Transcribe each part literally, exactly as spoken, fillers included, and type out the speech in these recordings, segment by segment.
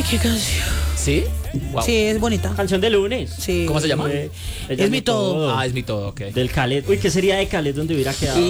¿Qué canción? ¿Sí? Wow. Sí, es bonita. Canción de lunes. Sí. ¿Cómo se llama? Eh, Es mi todo. Ah, es mi todo, ok. Del Khaled. Uy, ¿qué sería de Khaled donde hubiera quedado?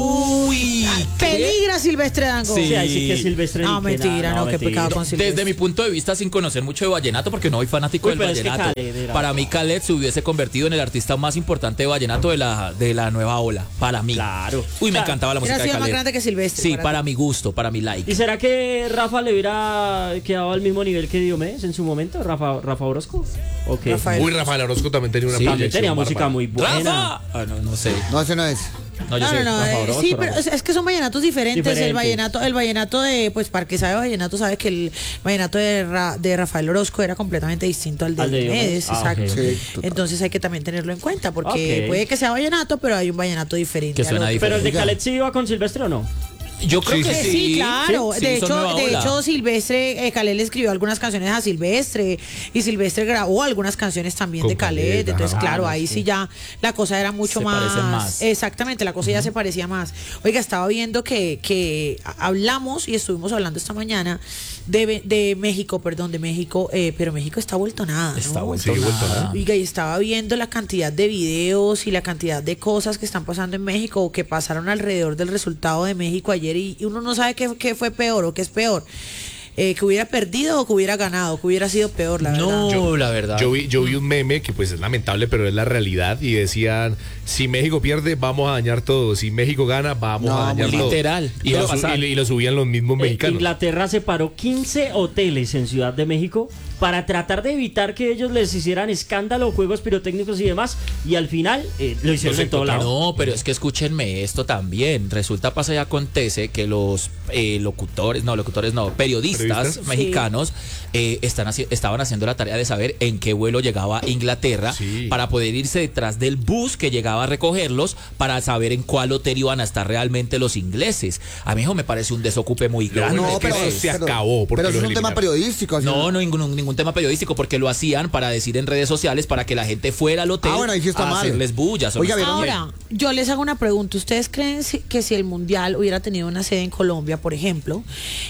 Uy. Peligra Silvestre Dangond. Sí. Sí, ahí sí que Silvestre. No, ni que mentira, nada, no, qué mentira. pecado con Silvestre. Desde mi punto de vista, sin conocer mucho de vallenato, porque no soy fanático Uy, del pero es que vallenato, Khaled era- para mí Khaled se hubiese convertido en el artista más importante de vallenato de la, de la nueva ola, para mí. Claro. Uy, me Claro. encantaba la música Hubiera de sido más Khaled. grande que Silvestre. Sí, para para ti. mi gusto, para mi like. ¿Y será que Rafa le hubiera quedado al mismo nivel que Diomedes en su momento? ¿Rafa, Rafa Orozco? ¿O qué? Rafael. Uy, Rafael Orozco también tenía una Sí, También proyección tenía música bárbara. muy buena. ¡Rafa! Ah, no, no sé. No, ese no es. No, yo No, sé. no, no, Rafa eh, Orozco, sí, Rafa. pero es, es que son vallenatos diferentes. Diferentes. El vallenato, el vallenato de, pues para el que sabe vallenato sabe que el vallenato de, Ra- de Rafael Orozco era completamente distinto al de Al de Diomedes, Diomedes. Ah, exacto. ok, ok. Sí, total. Entonces hay que también tenerlo en cuenta porque Ok. puede que sea vallenato, pero hay un vallenato diferente. Que al suena otro. Pero el de Oiga. Khaled sí iba con Silvestre o no? Yo creo Sí, que Sí, sí. sí, claro. Sí, de son hecho, nueva de ola. hecho, Silvestre, eh, Khaled le escribió algunas canciones a Silvestre y Silvestre grabó algunas canciones también Con de Khaled. Khaled, Entonces, ajá. claro, Ah, ahí sí. sí ya la cosa era mucho Se más, parecen más. Exactamente, la cosa ya se parecía más. Oiga, estaba viendo que, que hablamos y estuvimos hablando esta mañana de, Ve- de México, perdón, de México, eh, pero México está vuelto nada. Está ¿no? vuelto Sí, nada. vuelto nada. Oiga, y estaba viendo la cantidad de videos y la cantidad de cosas que están pasando en México o que pasaron alrededor del resultado de México ayer y, y uno no sabe qué, qué fue peor o qué es peor. Eh, que hubiera perdido o que hubiera ganado, que hubiera sido peor, la verdad. No, Yo- la verdad. Yo vi, yo vi un meme que pues es lamentable, pero es la realidad. Y decían, si México pierde, vamos a dañar todo. Si México gana, vamos No, a dañar muy todo. literal. Y Iba lo, a su- pasar. y, y lo subían los mismos Eh, mexicanos. Inglaterra separó quince hoteles en Ciudad de México para tratar de evitar que ellos les hicieran escándalo, juegos pirotécnicos y demás. Y al final eh, lo hicieron Los en todo lado. No, pero es que escúchenme esto también. Resulta, pasa y acontece que los eh, locutores, no, locutores no, periodistas, ¿Periodistas? mexicanos eh, están haci- estaban haciendo la tarea de saber en qué vuelo llegaba Inglaterra Sí. para poder irse detrás del bus que llegaba a recogerlos para saber en cuál hotel iban a estar realmente los ingleses. A mí eso me parece un desocupe muy Lo grande. bueno No, es que pero- eso se pero- acabó. Porque Pero eso los es un tema eliminaron. periodístico. así No, no ningún, ningún tema periodístico, porque lo hacían para decir en redes sociales para que la gente fuera al hotel Ah, bueno, ahí sí está a mal. hacerles bullas. Oiga, ¿vieron? Ahora, yo les hago una pregunta. ¿Ustedes creen si- que si el Mundial hubiera tenido una sede en Colombia, por ejemplo,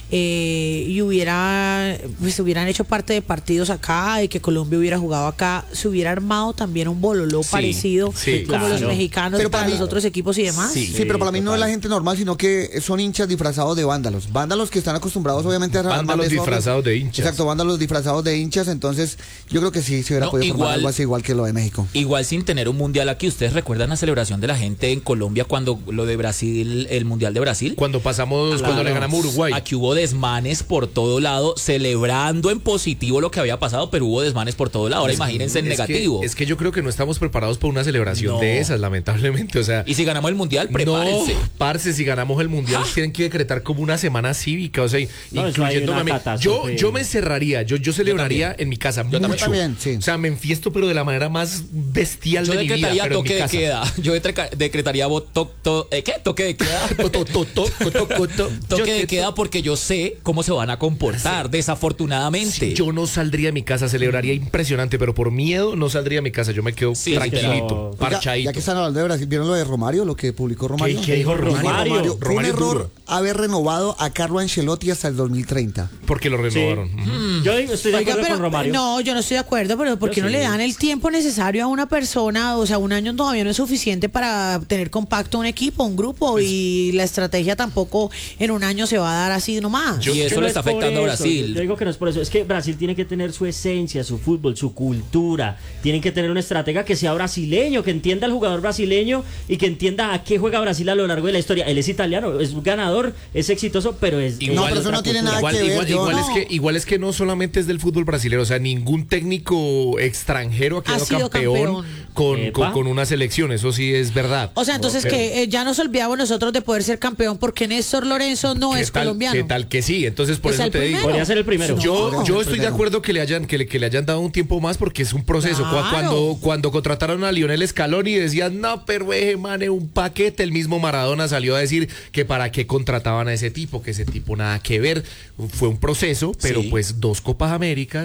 eh, y hubiera, pues hubieran hecho parte de partidos acá y que Colombia hubiera jugado acá, se hubiera armado también un bololó Sí, parecido sí, como claro. los mexicanos Pero para para los mí- otros equipos y demás? Sí. Sí, pero para mí no es total. la gente normal, sino que son hinchas disfrazados de vándalos. Vándalos que están acostumbrados, obviamente, a armar Vándalos desorden. disfrazados de hinchas. Exacto, vándalos disfrazados de hinchas. Entonces, yo creo que sí se hubiera No, podido formar igual- algo así, igual que lo de México. Igual sin tener un mundial aquí, ¿ustedes recuerdan la celebración de la gente en Colombia cuando lo de Brasil, el mundial de Brasil? Cuando pasamos, cuando le ganamos a Uruguay. Aquí hubo desmanes por todo lado, celebrando en positivo lo que había pasado, pero hubo desmanes por todo lado. Ahora imagínense en Es que- negativo. es que yo creo que no estamos preparados para una celebración No. de esas, lamentablemente. O sea, Y si ganamos el mundial, prepárense. No, parce, si ganamos el mundial tienen que decretar como una semana cívica, o sea, No, eso hay incluyéndome a mí. una Yo, catástrofe. yo me encerraría, yo, yo celebraría también. en mi casa Yo mucho. también, sí. O sea, me enfiesto, pero de la manera más bestial Yo de mi vida. decretaría pero en mi toque de casa. queda. Yo decreca- decretaría vo- to- to- ¿eh, ¿qué? Toque de queda. To- to- to- to- to- to- to- to- Toque yo de te- queda porque yo sé cómo se van a comportar, desafortunadamente. Yo no saldría de mi casa, celebraría impresionante, pero por miedo no saldría de mi casa. Yo me quedo Sí, tranquilito, pero- Oiga, parchadito. ya que están hablando de Brasil, ¿vieron lo de Romario, lo que publicó Romario? ¿Qué- qué dijo Dijo Romario? Fue un Romario es error duro. haber renovado a Carlo Ancelotti hasta el dos mil treinta. Porque lo renovaron. Sí. Ujú. Yo digo, estoy de Oiga, acuerdo pero con Romario. no, yo no estoy de acuerdo, pero ¿por qué Yo no sí. le dan el tiempo necesario a una persona? O sea, un año todavía no es suficiente para tener compacto un equipo, un grupo, y la estrategia tampoco en un año se va a dar así nomás. y Que eso no le es está por afectando a eso, Brasil. Yo digo que no es por eso. Es que Brasil tiene que tener su esencia, su fútbol, su cultura. Tienen que tener un estratega que sea brasileño, que entienda al jugador brasileño y que entienda a qué juega Brasil a lo largo de la historia. Él es italiano, es ganador, es exitoso, pero es. Igual- No, es pero eso otra no tiene cultura. nada Igual, que ver, igual, yo- igual no. es que, igual es que no solamente es del fútbol brasileño, o sea, ningún técnico extranjero ha quedado sido campeón, campeón. Con, Epa. con, con una selección, eso sí es verdad. O sea, entonces Pero- que eh, ya nos olvidamos nosotros de poder ser campeón porque Néstor Lorenzo no ¿qué es tal- colombiano. ¿Qué tal que sí? Entonces, por Es eso el te digo. primero. Podría ser el primero. Yo, No, yo el estoy de primero. acuerdo que le hayan que le, que le hayan dado un tiempo más porque es un proceso. Cu- Claro. Cuando cuando contrataron a Lionel Scaloni decían, no, pero ese man es un paquete. El mismo Maradona salió a decir que para qué contrataban a ese tipo, que ese tipo nada que ver. Fue un proceso, pero Sí. pues dos Copas Américas,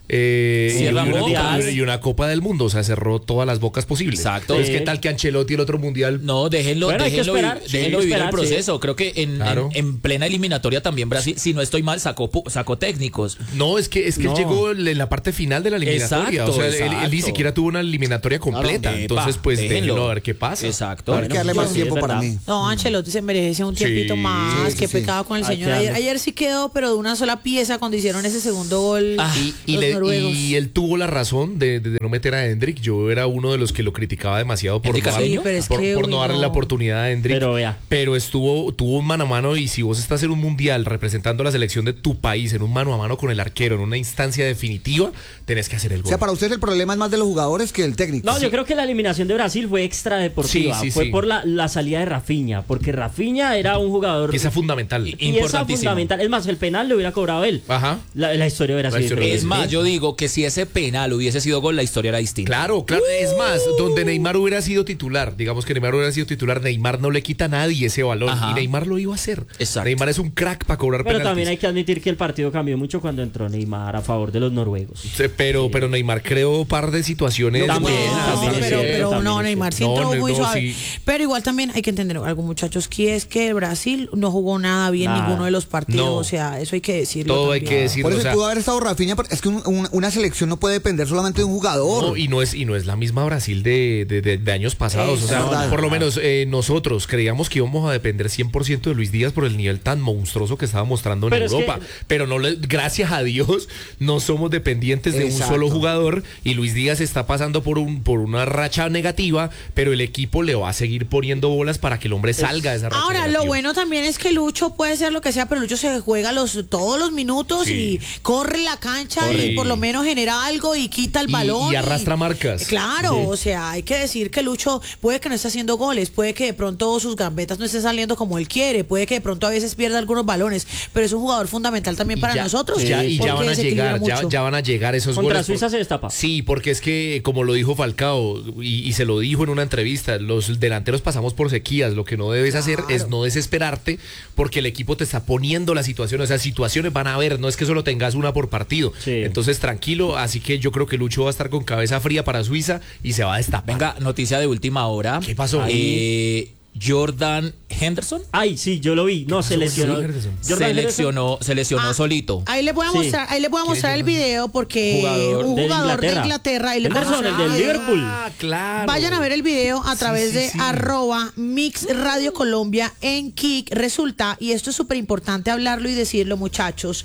Eh, y, Cierra una bocas. copa, y una Copa del Mundo, o sea, cerró todas las bocas posibles. Exacto. Entonces, Sí. ¿qué tal que Ancelotti el otro mundial? No, déjenlo, Bueno, hay que déjenlo, esperar, vi- sí, déjenlo hay que vivir el esperar, sí. proceso. Creo que en, Claro. en, en plena eliminatoria también Brasil, si no estoy mal, sacó, pu- sacó técnicos. No, es que es que No. él llegó en la parte final de la eliminatoria. Exacto, o sea, él- él, él ni exacto. siquiera tuvo una eliminatoria completa. Epa, Entonces, pues déjenlo. déjenlo a ver qué pasa. Exacto. Hay que darle Bueno, más sí, tiempo es para verdad. mí. No, Ancelotti se merece un tiempito Sí, más. sí, Qué sí. pecado con el Hay señor. que Ayer, darle. ayer sí quedó, pero de una sola pieza cuando hicieron ese segundo gol. Ah, Y, y los le- noruegos. y él tuvo la razón de, de- de no meter a Hendrik. Yo era uno de los que lo criticaba demasiado por, ¿Hendrik no, dar- Caseño? Sí, pero es por, que, por uy, no darle no. la oportunidad a Hendrik. Pero vea. Pero estuvo, tuvo un mano a mano, y si vos estás en un mundial representando a la selección de tu país en un mano a mano con el arquero en una instancia definitiva, tenés que hacer el O gol. sea, para ustedes el problema es más de los jugadores que el técnico. No, yo creo que la eliminación de Brasil fue extra deportiva. Sí, sí, fue sí. por la, la salida de Rafinha, porque Rafinha era un jugador Esa fundamental. y esa importantísimo. fundamental. Es más, el penal lo hubiera cobrado él. Ajá. La, la historia hubiera La sido historia diferente. Es más, yo digo que si ese penal hubiese sido gol, la historia era distinta. Claro, claro. Es más, donde Neymar hubiera sido titular, digamos que Neymar hubiera sido titular, Neymar no le quita a nadie ese balón. Ajá. Y Neymar lo iba a hacer. Exacto. Neymar es un crack para cobrar Pero penaltis. también hay que admitir que el partido cambió mucho cuando entró Neymar a favor de los noruegos. Sí, pero, pero Neymar creó un par de situaciones. También, buenas. No, también es pero, cierto, pero también no, es Neymar sí cierto. entró No, muy no, suave. sí. Pero igual también hay que entender algo, muchachos, que es que Brasil no jugó nada bien Nada. ninguno de los partidos. No. O sea, eso hay que decirlo. Todo hay también. que decirlo. Por eso o sea, pudo haber estado Rafinha, porque es que un- un- una selección no puede depender solamente de un jugador. no, y no es y no es la misma Brasil de, de- de- de años pasados. Es o sea, verdad. por lo menos eh, nosotros creíamos que íbamos a depender cien por ciento de Luis Díaz por el nivel tan monstruoso que estaba mostrando en Pero es Europa. que- Pero no le- gracias a Dios no somos dependientes de Exacto. un solo jugador, y Luis Díaz está pasando por un por una racha negativa, pero el equipo le va a seguir poniendo bolas para que el hombre salga de esa racha Ahora, negativa. lo bueno también es que Lucho puede ser lo que sea, pero Lucho se juega los todos los minutos Sí. y corre la cancha Corre. y por lo menos genera algo y quita el Y- balón. y arrastra marcas. Claro, o sea, hay que decir que Lucho puede que no esté haciendo goles, puede que de pronto sus gambetas no estén saliendo como él quiere, puede que de pronto a veces pierda algunos balones, pero es un jugador fundamental también Y para ya- nosotros. ya- y ya porque van a desequilibra llegar, ya, mucho. ya van a llegar esos Contra goles. Suiza por- se destapa. Sí, porque es que, como lo dijo Falcao, y, y se lo dijo en una entrevista, los delanteros pasamos por sequías. Lo que no debes hacer es no desesperarte, porque el equipo te está poniendo la situación. O sea, situaciones van a haber, no es que solo tengas una por partido. Sí. Entonces, tranquilo. Así que yo creo que Lucho va a estar con cabeza fría para Suiza y se va a destapar. Venga, noticia de última hora. ¿Qué pasó? Eh, Jordan Henderson Ay, sí, yo lo vi. No, se pasó con lesionó. Jordan Henderson? Jordan se Henderson. lesionó, se lesionó Ah, solito. Ahí le voy a Sí. mostrar, ahí le voy a mostrar el video porque Jugador un de jugador de Inglaterra. Inglaterra, ahí le voy a Henderson, el mostrar del video. Liverpool. Ah, claro. Vayan a ver el video a Sí, través sí, de sí. arroba Mix Radio Colombia en Kik. Resulta, y esto es súper importante hablarlo y decirlo, muchachos,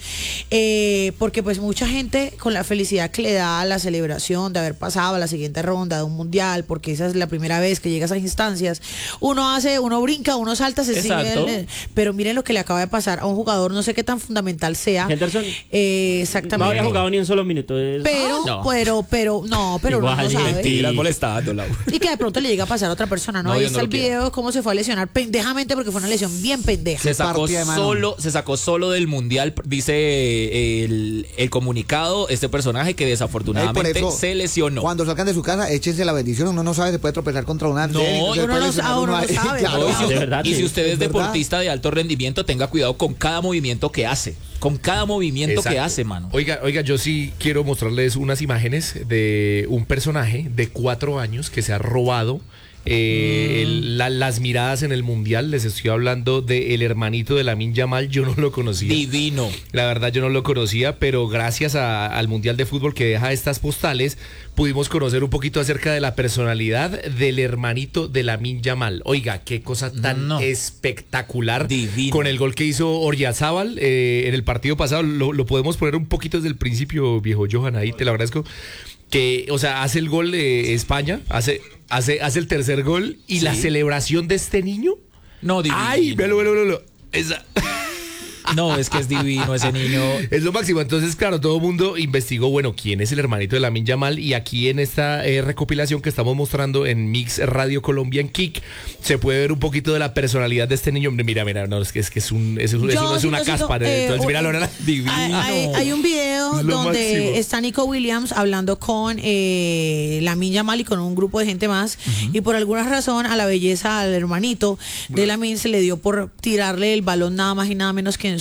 eh, porque pues mucha gente con la felicidad que le da la celebración de haber pasado a la siguiente ronda de un mundial, porque esa es la primera vez que llega a esas instancias, uno hace, uno brinca, uno salta, se sigue, Exacto. el- pero miren lo que le acaba de pasar a un jugador, no sé qué tan fundamental sea. Henderson Eh, no exactamente. había jugado ni un solo minuto. Es- Pero, Ah, no. pero, pero, no, pero uno Igual, no sabe. Mentiras, molestándola. Y que de pronto le llega a pasar a otra persona, ¿no? No, Ahí Dios está no el lo quiera. video de cómo se fue a lesionar pendejamente porque fue una lesión bien pendeja. Se sacó partida de mano. solo, se sacó solo del mundial, dice eh, el, el comunicado, este personaje que Eh, por desafortunadamente eso, se lesionó. Cuando salgan de su casa, échense la bendición. Uno no sabe, se puede tropezar contra una. No, arteria, uno se puede no lesionar sabe, uno ahí. no sabe, Claro. No, y, si, de verdad, y si sí, usted es es verdad. deportista de alto rendimiento, tenga cuidado con cada movimiento que hace. Con cada movimiento que Exacto. hace, mano. Oiga, oiga, yo sí quiero mostrarles unas imágenes de un personaje de cuatro años que se ha robado eh, el- la- las miradas en el mundial. Les estoy hablando del hermanito de Lamine Yamal. Yo no lo conocía. Divino. La verdad yo no lo conocía, pero gracias a- al Mundial de Fútbol que deja estas postales, pudimos conocer un poquito acerca de la personalidad del hermanito de Lamine Yamal. Oiga, qué cosa tan No. espectacular. Divino. Con el gol que hizo Oryazábal eh, en el partido pasado. Lo, lo podemos poner un poquito desde el principio, viejo Johan, ahí te lo agradezco. Que, o sea, hace el gol de España, hace, hace, hace el tercer gol y Sí. la celebración de este niño. No, divino. Ay, velo, velo, velo. Esa... No, es que es divino ese niño. Es lo máximo. Entonces, claro, todo el mundo investigó, bueno, quién es el hermanito de Lamine Yamal. Y aquí en esta eh, recopilación que estamos mostrando en Mix Radio Colombia en Kik, se puede ver un poquito de la personalidad de este niño. Mira, mira, no, es que es, que es, un, es, un- es Yo un- es sí una necesito, caspa. eh, Entonces, un- mira, Lorena, divino. Hay, hay- hay un video Es lo donde máximo. está Nico Williams hablando con eh, Lamine Yamal y con un grupo de gente más, y por alguna razón a la belleza al hermanito de Lamine se le dio por tirarle el balón nada más y nada menos que en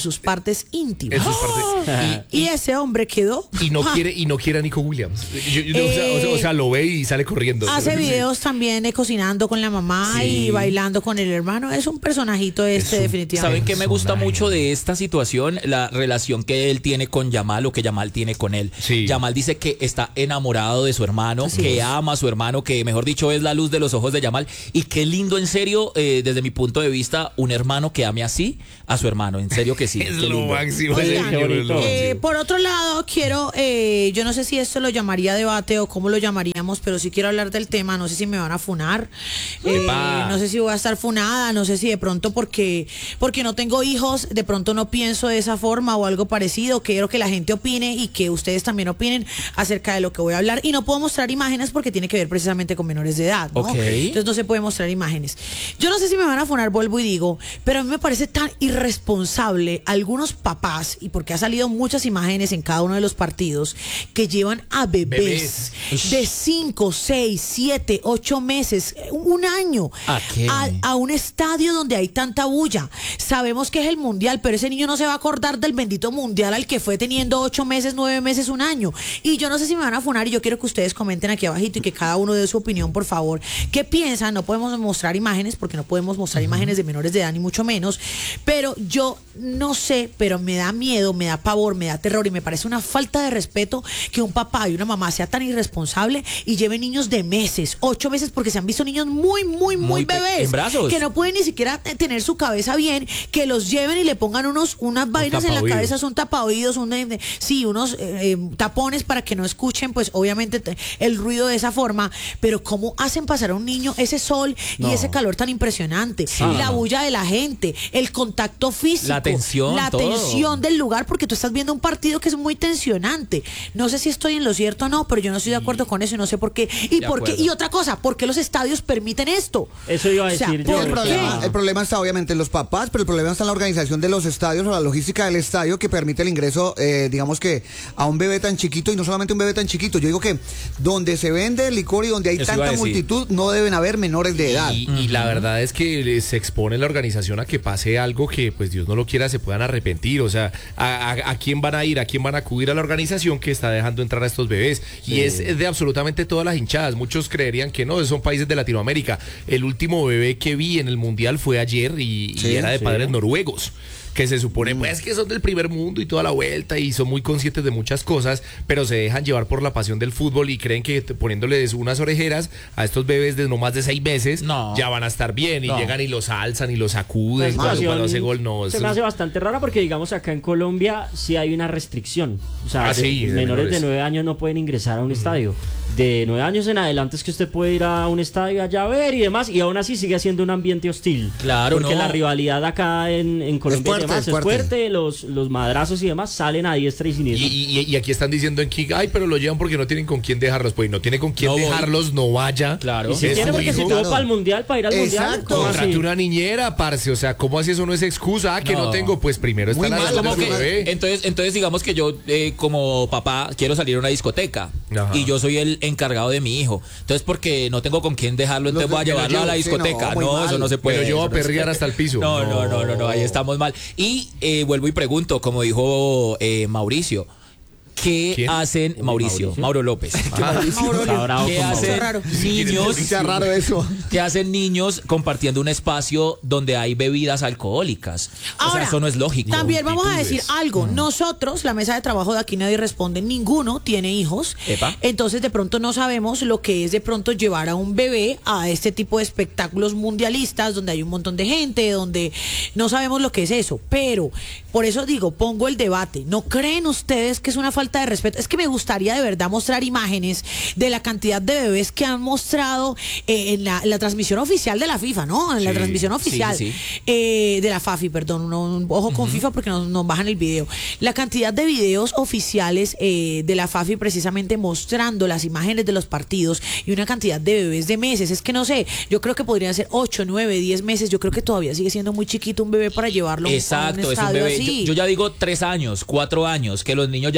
sus partes íntimas. En sus partes- Y, y ese hombre quedó. Y no ¡ja! quiere, y no quiere a Nico Williams. Yo- yo- o, sea, o sea- o sea, lo ve y sale corriendo. Hace videos también eh, cocinando con la mamá Sí. y bailando con el hermano. Es un personajito este, Es un- definitivamente. ¿Saben qué me gusta Personaje. mucho de esta situación? La relación que él tiene con Yamal o que Yamal tiene con él. Sí. Yamal dice que está enamorado de su hermano, Así que es. ama a su hermano, que mejor dicho es la luz de los ojos de Yamal. Y qué lindo, en serio, eh, desde mi punto de vista, un hermano que ame así a su hermano. En serio que sí. Es qué lo lindo. máximo. Oigan, señor, es lo Eh, máximo. por otro lado, quiero, eh, yo no sé si esto lo llamaría debate o cómo lo llamaríamos, pero sí quiero hablar del tema. No sé si me van a funar, eh, Epa. no sé si voy a estar funada, no sé si de pronto porque, porque no tengo hijos, de pronto no pienso de esa forma o algo parecido. Quiero que la gente opine y que ustedes también opinen acerca de lo que voy a hablar. Y no puedo mostrar imágenes porque tiene que ver precisamente con menores de edad, ¿no? Ok. Entonces no se puede mostrar imágenes. Yo no sé si me van a funar, vuelvo y digo, pero a mí me parece tan irresponsable algunos papás, y porque ha salido muchas imágenes en cada uno de los partidos, que llevan a bebés, Bebés. de cinco, seis, siete, ocho meses, un año, ¿A qué? a, a un estadio donde hay tanta bulla. Sabemos que es el mundial, pero ese niño no se va a acordar del bendito mundial al que fue teniendo ocho meses, nueve meses, un año. Y yo no sé si me van a funar, y yo quiero que ustedes comenten aquí abajito y que cada uno dé su opinión, por favor. ¿Qué piensan? No podemos mostrar imágenes porque no podemos mostrar imágenes de menores de edad, ni mucho menos. Pero yo no sé, pero me da miedo, me da pavor, me da terror y me parece una falta de respeto que un papá y una mamá sea tan irresponsable y lleve niños de meses, ocho meses, porque se han visto niños muy, muy, muy, Muy pe- bebés. en brazos. Que no pueden ni siquiera te- tener su cabeza bien, que los lleven y le pongan unos unas vainas en la tapaoídos. cabeza, son tapaoídos, un, eh, sí, unos eh, eh, tapones para que no escuchen, pues obviamente te- el ruido de esa forma, pero cómo hacen pasar a un niño ese sol y ese calor tan impresionante, la bulla de la gente, el contacto físico, La tensión, la todo. tensión del lugar, porque tú estás viendo un partido que es muy tensionante. No sé si estoy en lo cierto o no, pero yo no estoy de acuerdo con eso y no sé por qué. Y De por qué, acuerdo. y otra cosa, ¿por qué los estadios permiten esto? Eso iba a O sea, decir ¿por yo. El qué? problema, el problema está obviamente en los papás, pero el problema está en la organización de los estadios o la logística del estadio que permite el ingreso, eh, digamos que a un bebé tan chiquito, y no solamente un bebé tan chiquito. Yo digo que donde se vende licor y donde hay Eso iba a tanta decir. multitud no deben haber menores de edad. Y, y la verdad es que se expone la organización a que pase algo que, pues Dios no lo quiera, se puedan arrepentir. O sea, ¿a, a, a quién van a ir? ¿A quién van a acudir? A la organización que está dejando entrar a estos bebés. Y es de absolutamente todas las hinchadas. Muchos creerían que no, son países de Latinoamérica. El último bebé que vi en el Mundial fue ayer y, y Sí, era de sí. padres noruegos. Que se supone pues que son del primer mundo y toda la vuelta y son muy conscientes de muchas cosas, pero se dejan llevar por la pasión del fútbol y creen que t- poniéndoles unas orejeras a estos bebés de no más de seis meses No. ya van a estar bien y No. llegan y los alzan y los La sacuden cuando, situación cuando hace gol. No, se eso me es- hace bastante rara porque digamos acá en Colombia sí hay una restricción. O sea, Ah, de- sí, de menores menores. de nueve años no pueden ingresar a un estadio. De nueve años en adelante es que usted puede ir a un estadio allá a ver y demás, y aún así sigue siendo un ambiente hostil. Claro, Porque no. la rivalidad acá en, en Colombia fuerte, y demás es es fuerte. fuerte, los, los madrazos y demás salen a diestra y Y, siniestra. y- y aquí están diciendo en Kik, ay, pero lo llevan porque no tienen con quién dejarlos. Pues no tiene con quién No voy. dejarlos, no vaya. Claro. Y si Es tiene su porque se hijo. tuvo Claro. para el mundial, para ir al mundial. Exacto. ¿cómo Contrate así? una niñera, parce. O sea, ¿cómo así eso no es excusa? Ah, que no, No. tengo. Pues primero está Muy la mal, salud Como de su que, bebé. entonces, entonces digamos que yo eh, como papá quiero salir a una discoteca Ajá. y yo soy el encargado de mi hijo. Entonces porque no tengo con quién dejarlo, entonces Los voy a de- me lo llevarlo a la llevo, sí, discoteca. no, muy no, mal. eso no se puede. Me lo llevo a eso no se perrear puede. hasta el piso. No, no, no, no, no, ahí estamos mal. Y eh, vuelvo y pregunto, como dijo eh, Mauricio, ¿qué ¿Quién? hacen Mauricio? Mauricio. Mauro López. Ah, Está bravo ¿Qué con hacen Mauro. raro. niños? Está raro eso. ¿Qué hacen niños compartiendo un espacio donde hay bebidas alcohólicas? o sea, eso no es lógico. También vamos a decir Multitudes. algo. Nosotros, la mesa de trabajo de Aquí Nadie Responde, ninguno tiene hijos. Epa. Entonces, de pronto no sabemos lo que es de pronto llevar a un bebé a este tipo de espectáculos mundialistas donde hay un montón de gente, donde no sabemos lo que es eso. Pero, por eso digo, pongo el debate. ¿No creen ustedes que es una falta de respeto? Es que me gustaría de verdad mostrar imágenes de la cantidad de bebés que han mostrado eh, en, la, en la transmisión oficial de la FIFA, ¿no? En la Sí, transmisión oficial. sí, sí. eh, de la FAFI, perdón, no, ojo con FIFA porque nos, nos bajan el video. La cantidad de videos oficiales eh, de la FAFI precisamente mostrando las imágenes de los partidos y una cantidad de bebés de meses. Es que no sé, yo creo que podrían ser ocho, nueve, diez meses. Yo creo que todavía sigue siendo muy chiquito un bebé para llevarlo a un Exacto, es un estadio bebé. así. Yo, yo ya digo tres años, cuatro años, que los niños ya más o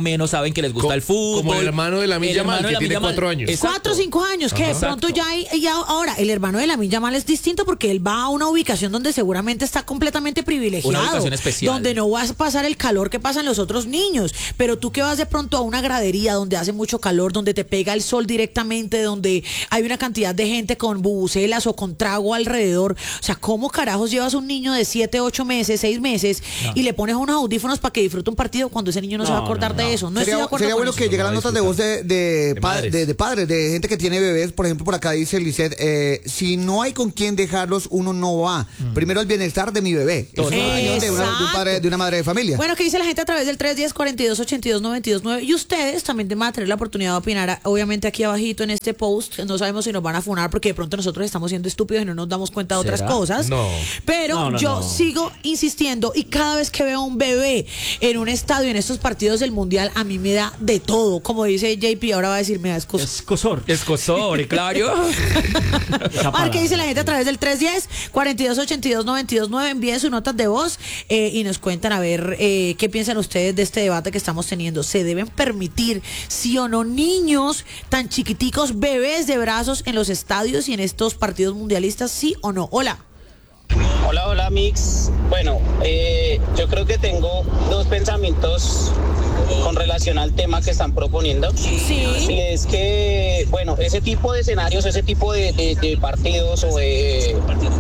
menos saben que les gusta Co- el fútbol. como el hermano de Lamine El Yamal, hermano de que Lamine tiene Yamal. cuatro años. Exacto. Cuatro o cinco años, que de Ajá. pronto ya hay, y ahora el hermano de Lamine Yamal es distinto porque él va a una ubicación donde seguramente está completamente privilegiado, Una ubicación especial. donde no vas a pasar el calor que pasan los otros niños, pero tú que vas de pronto a una gradería donde hace mucho calor, donde te pega el sol directamente, donde hay una cantidad de gente con bubucelas o con trago alrededor, o sea, ¿cómo carajos llevas un niño de siete, ocho meses, seis meses y le pones unos audífonos para que disfrute un partido cuando ese niño no, se va a No, acordar no, no. de eso? No estoy de Sería, acuerdo sería con bueno eso. que llegaran No, notas de voz de, de, De pa- madres. de- de padres, de gente que tiene bebés. Por ejemplo, por acá dice Lisette, eh, si no hay con quién dejarlos, uno no va. Primero el bienestar de mi bebé. Es una opinión de, una, de un padre, de una madre de familia. Bueno, ¿qué dice la gente a través del tres uno cero, cuatro dos, ocho dos, nueve dos nueve? Y ustedes también van a tener la oportunidad de opinar, a- obviamente aquí abajito en este post. No sabemos si nos van a funar porque de pronto nosotros estamos siendo estúpidos y no nos damos cuenta de otras ¿Será? cosas. No. Pero No, no, yo no. sigo insistiendo y cada vez que veo un bebé en un estadio, en estos partidos del Mundial, a mí me da de todo. Como dice J P, ahora va a decir, me da escos- Escosor. Escosor, claro. Esa A ver qué dice la palabra. gente a través del tres uno cero, cuatro dos, ocho dos, nueve dos nueve. Envíen sus notas de voz eh, y nos cuentan a ver eh, qué piensan ustedes de este debate que estamos teniendo. ¿Se deben permitir, sí o no, niños tan chiquiticos, bebés de brazos en los estadios y en estos partidos mundialistas, sí o no? Hola. Hola, hola Mix. Bueno, eh, yo creo que tengo dos pensamientos con relación al tema que están proponiendo. Sí. Y es que, bueno, ese tipo de escenarios, ese tipo de, de- de partidos o de,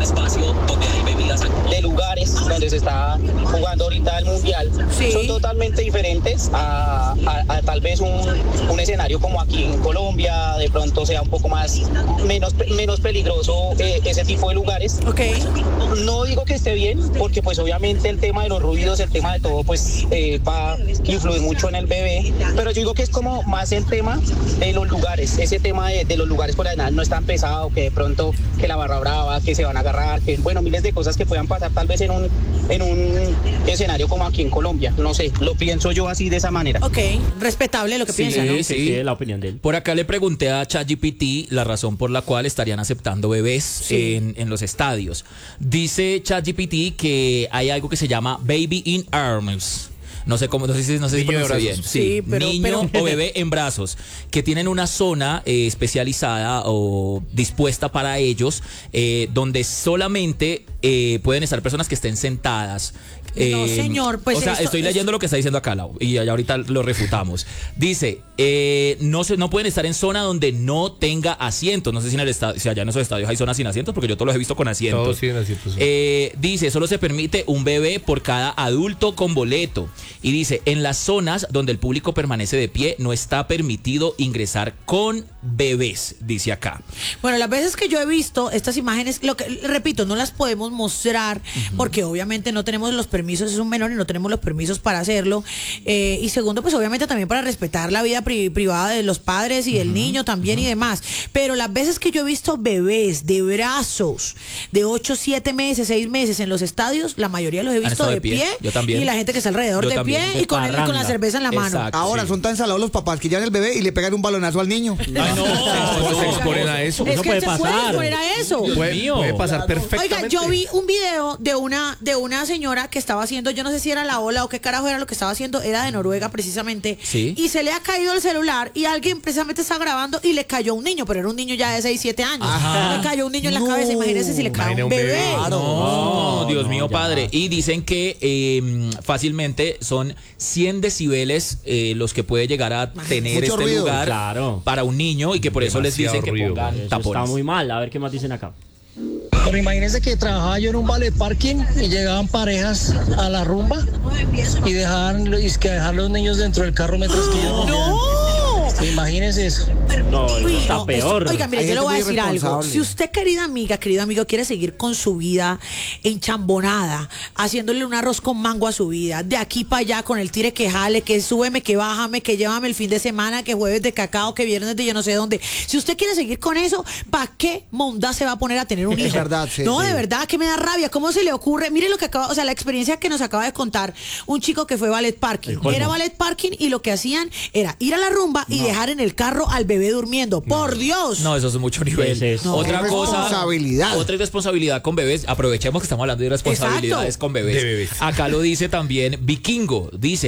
de lugares donde se está jugando ahorita el Mundial Sí. son totalmente diferentes a, a- a tal vez un, un escenario como aquí en Colombia. De pronto sea un poco más, menos, menos peligroso eh, ese tipo de lugares. Ok. No digo que esté bien, porque pues obviamente el tema de los ruidos, el tema de todo, pues eh, va a influir mucho en el bebé, pero yo digo que es como más el tema de los lugares, ese tema de, de los lugares por allá no es tan pesado, que de pronto que la barra brava, que se van a agarrar, que bueno, miles de cosas que puedan pasar tal vez en un, en un escenario como aquí en Colombia, no sé, lo pienso yo así de esa manera. Ok. Respetable lo que Sí. piensan, ¿no? Sí, sí, la opinión de él. Por acá le pregunté a ChatGPT la razón por la cual estarían aceptando bebés Sí. en, en los estadios. Dice ChatGPT que hay algo que se llama Baby in Arms. No sé cómo, no sé si, no sé si Niño de pronuncio bien. brazos. Sí, pero- Niño pero- o bebé en brazos, que tienen una zona eh, especializada o dispuesta para ellos, eh, donde solamente eh, pueden estar personas que estén sentadas. No, señor, pues o sea, esto estoy es- leyendo lo que está diciendo acá, Lau, y ya ahorita lo refutamos. Dice, eh, no se, no pueden estar en zona donde no tenga asientos. No sé si en el estadio, si allá en esos estadios hay zonas sin asientos, porque yo todos los he visto con asientos. Todos tienen asientos, sí. Eh, dice, solo se permite un bebé por cada adulto con boleto. Y dice, en las zonas donde el público permanece de pie, no está permitido ingresar con bebés, dice acá. Bueno, las veces que yo he visto estas imágenes, lo que repito, no las podemos mostrar porque obviamente no tenemos los permisos, es un menor y no tenemos los permisos para hacerlo. Eh, y segundo, pues obviamente también para respetar la vida pri- privada de los padres y del niño también y demás. Pero las veces que yo he visto bebés de brazos de ocho, siete meses, seis meses en los estadios, la mayoría los he visto estado de de pie. pie. Yo también. Y la gente que está alrededor Yo de también. pie De y con, el- y con la parranda. cerveza en la mano. Exacto. Ahora Sí. son tan salados los papás que llevan el bebé y le pegan un balonazo al niño. Ay, no, Se exponen a eso. Es Eso que puede se puede pasar. exponer a eso. Puede, mío. puede pasar perfectamente. Oiga, yo vi un video de una de una señora que estaba haciendo, yo no sé si era la ola o qué carajo era lo que estaba haciendo, era de Noruega precisamente. Sí. Y se le ha caído el celular y alguien precisamente está grabando y le cayó un niño, pero era un niño ya de seis, siete años. Le cayó un niño en la No. cabeza, imagínese si le cae Imagina un un bebé. bebé. No, Dios no, mío, ya. padre. Y dicen que eh, fácilmente son cien decibeles eh, los que puede llegar a tener Mucho este ruido. lugar Claro. para un niño y que por eso les dicen Demasiado que ruido. pongan Eso tapones. está muy mal. A ver qué más dicen acá. Pero imagínense que trabajaba yo en un ballet parking y llegaban parejas a la rumba y dejaban y es que dejar los niños dentro del carro mientras que ellos ¡No! Imagínense eso. No, eso Uy, está no, peor. esto- oiga, mire, Hay yo le gente voy a muy decir algo. irresponsable. Si usted, querida amiga, querido amigo, quiere seguir con su vida enchambonada, haciéndole un arroz con mango a su vida, de aquí para allá con el tire que jale, que súbeme, que bájame, que llévame el fin de semana, que jueves de cacao, que viernes de yo no sé dónde. Si usted quiere seguir con eso, ¿para qué monda se va a poner a tener un hijo? Es verdad, sí, No, sí. de verdad que me da rabia. ¿Cómo se le ocurre? Mire lo que acaba, o sea, la experiencia que nos acaba de contar un chico que fue ballet parking. El colmo. Era ballet parking y lo que hacían era ir a la rumba y dejar en el carro al bebé durmiendo. ¡Por Dios! No, eso es mucho nivel. ¿Qué es eso? Otra No. cosa. Responsabilidad. Otra irresponsabilidad con bebés. Aprovechemos que estamos hablando de responsabilidades Exacto. con bebés. De bebés. Acá lo dice también Vikingo. Dice.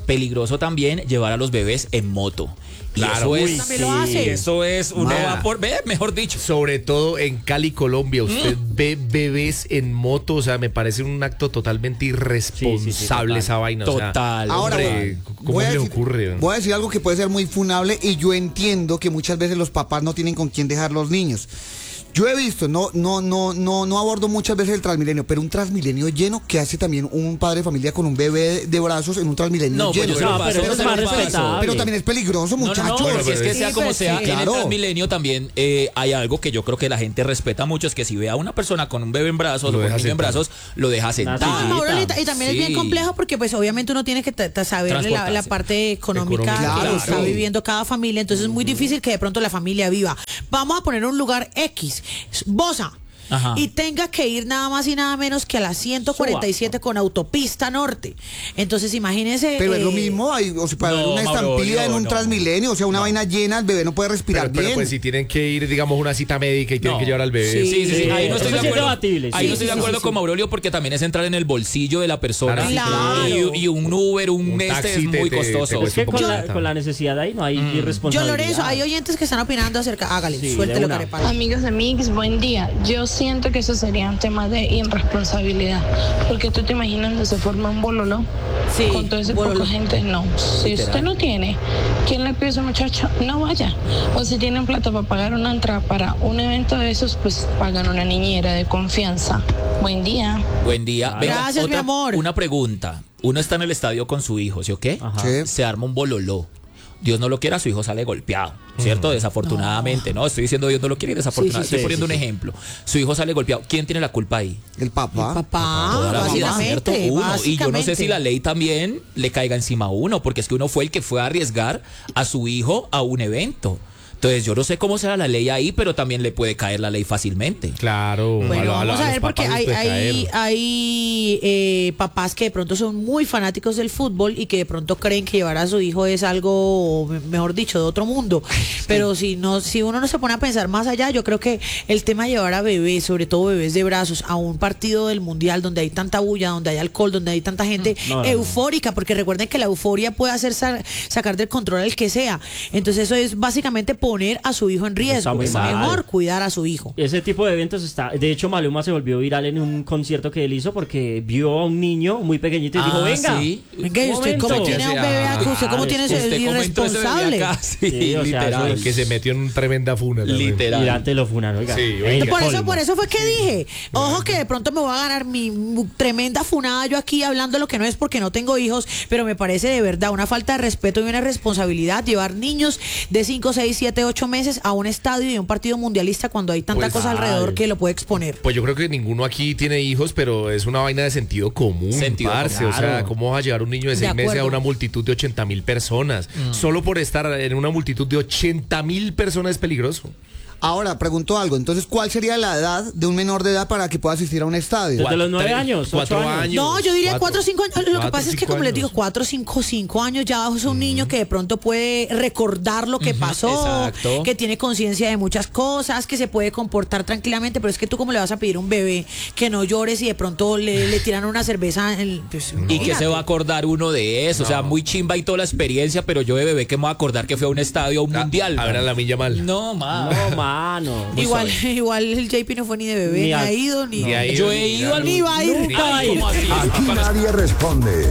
peligroso también llevar a los bebés en moto. Y Claro, eso uy, es, también lo hace. eso es, uno Mira. va por ver, mejor dicho. Sobre todo en Cali, Colombia, usted ve bebés en moto, o sea, me parece un acto totalmente irresponsable Sí, sí, sí, total. esa vaina. o sea, Total. Ahora, hombre, ¿cómo voy a le decir- ocurre? Voy a decir algo que puede ser muy funable y yo entiendo que muchas veces los papás no tienen con quién dejar los niños. Yo he visto, no, no, no, no, no abordo muchas veces el Transmilenio, pero un Transmilenio lleno que hace también un padre de familia con un bebé de brazos en un Transmilenio No, pues lleno. yo se lo No, paso, pero yo eso se es lo más paso. respetable. Pero también es peligroso, No, no, muchachos. no, Bueno, si es pero que es- sea Sí, como pues, sea, sí. en el Claro. Transmilenio también eh, hay algo que yo creo que la gente respeta mucho, es que si ve a una persona con un bebé en brazos Lo o con un deja niño en sentado. brazos, lo deja sentado. sillita. No, Mauro, y, y también es bien Sí. complejo porque pues obviamente uno tiene que t- t- saberle la, la Transportarse. parte económica Económica, que claro. está viviendo cada familia, entonces es muy difícil que de pronto la familia viva. Vamos a poner un lugar X, Bosa. Ajá. Y tenga que ir nada más y nada menos que a la ciento cuarenta y siete con autopista norte. Entonces imagínese. Pero es lo eh, mismo, hay, o sea, para no, ver una Mauro, estampida en un no. Transmilenio, o sea, una vaina llena, el bebé no puede respirar Pero, pero, bien. pues si tienen que ir, digamos, a una cita médica y tienen No. que llevar al bebé. Sí. Sí, sí, sí. Sí, Ahí no estoy eso de sí es acuerdo. debatible, Ahí sí, no estoy sí, de sí, acuerdo sí, con sí. Maurelio porque también es entrar en el bolsillo de la persona. Claro, sí, claro. Y, y un Uber, un, Un este taxi es te- muy te- te costoso. cuesta Es que un con poquito la, también. con la necesidad ahí no hay Yo, irresponsabilidad. Lorenzo, hay oyentes que están opinando acerca. Hágale, Sí, de suéltelo, una. Carepalo. Amigos de Mix, buen día. Yo siento que eso sería un tema de irresponsabilidad, porque tú te imaginas que se forma un bololo Sí, con todo ese bololo. poco gente. No, si usted no tiene, ¿quién le pide a ese muchacho? No vaya. O si tienen plata para pagar una entrada para un evento de esos, pues pagan una niñera de confianza. Buen día. Buen día. Venga, Gracias, mi amor. Una pregunta. Uno está en el estadio con su hijo, ¿sí o qué? Ajá. Sí. Se arma un bololó. Dios no lo quiera, su hijo sale golpeado, ¿cierto? Desafortunadamente, no. Estoy diciendo Dios no lo quiere y desafortunadamente. Sí, sí, sí, Estoy poniendo sí, un sí. ejemplo. Su hijo sale golpeado. ¿Quién tiene la culpa ahí? El papá. Papá, Toda la vida, ¿cierto? básicamente. Uno. Y yo no sé si la básicamente. ley también le caiga encima a uno, porque es que uno fue el que fue a arriesgar a su hijo a un evento. Entonces yo no sé cómo será la ley ahí, pero también le puede caer la ley fácilmente. Claro. Bueno, lo- vamos lo- a ver los porque papás hay, les puede hay, caer. hay eh, papás que de pronto son muy fanáticos del fútbol y que de pronto creen que llevar a su hijo es algo, mejor dicho, de otro mundo. Pero si no, si uno no se pone a pensar más allá, yo creo que el tema de llevar a bebés, sobre todo bebés de brazos, a un partido del mundial donde hay tanta bulla, donde hay alcohol, donde hay tanta gente No, no, no. eufórica, porque recuerden que la euforia puede hacer sa- sacar del control al que sea. Entonces eso es básicamente poner a su hijo en riesgo. Está muy Es mal. mejor cuidar a su hijo. Ese tipo de eventos está. De hecho, Maluma se volvió viral en un concierto que él hizo porque vio a un niño muy pequeñito y dijo: Ah, venga. sí. Venga, ¿y usted momento. cómo tiene a un bebé acá? ¿Usted cómo Ah, tiene es ese Usted cómo entró ese bebé irresponsable? acá. Sí, Sí, o sea, literal. eso Que se metió en tremenda funa. también. Literal. Y antes lo funaron, oiga. Sí, el oiga. Por eso, colmo. por eso fue que dije, ojo que de pronto me voy a ganar mi mu- tremenda funada yo aquí hablando lo que no es porque no tengo hijos, pero me parece de verdad una falta de respeto y una responsabilidad llevar niños de cinco, seis, siete, ocho meses a un estadio y a un partido mundialista cuando hay tanta Pues, cosa alrededor ay. que lo puede exponer. Pues yo creo que ninguno aquí tiene hijos, pero es una vaina de sentido común, Sentido parce. común. O sea, Claro. ¿cómo vas a llevar un niño de De seis meses a acuerdo. una multitud de ochenta mil personas? Solo por estar en una multitud de ochenta mil personas es peligroso. Ahora, pregunto algo. Entonces, ¿cuál sería la edad de un menor de edad para que pueda asistir a un estadio? Desde los nueve Tres, años, cuatro ocho años. No, yo diría cuatro o cinco años. Lo que cuatro, pasa es que, cinco como les años. digo, cuatro, cinco, cinco años ya es un niño que de pronto puede recordar lo que pasó, exacto. que tiene conciencia de muchas cosas, que se puede comportar tranquilamente. Pero es que tú, ¿cómo le vas a pedir a un bebé que no llore si de pronto le, le tiran una cerveza? En el- pues, ¿Y qué se imagínate. va a acordar uno de eso? O sea, muy chimba y toda la experiencia, pero yo de bebé que me voy a acordar que fue a un estadio, a un mundial. A ver a la milla mal. No, ma. No, mano. Igual, igual el J P no fue ni de bebé, Ni ni a- ha ido, ni. Ni ha ido, Yo he ni ido nada. al Ni va a ir. Nunca va a ir. ¿Cómo así? Aquí nadie responde.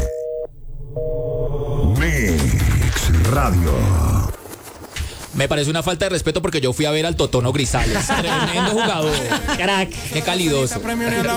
Mix Radio. Me parece una falta de respeto porque yo fui a ver al Totono Grisales. Tremendo jugador. Crack. Qué calidoso.